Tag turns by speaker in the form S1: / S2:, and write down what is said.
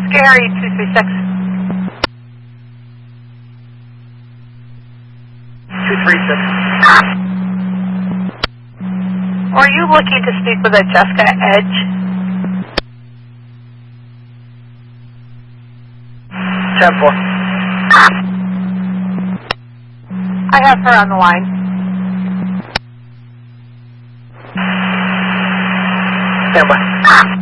S1: Gary 236.
S2: 236.
S1: Are you looking to speak with a Jessica Edge?
S2: Temple.
S1: I have her on the line.
S2: Stand by.